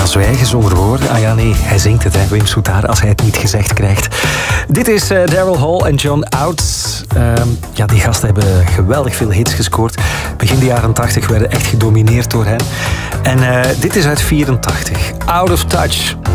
zwijgen zonder woorden. Ah ja, nee, hij zingt het, hè, Wim Soetaar, als hij het niet gezegd krijgt. Dit is Daryl Hall en John Oates. Die gasten hebben geweldig veel hits gescoord. Begin de jaren 80 werden echt gedomineerd door hen. En dit is uit 84. Out of Touch.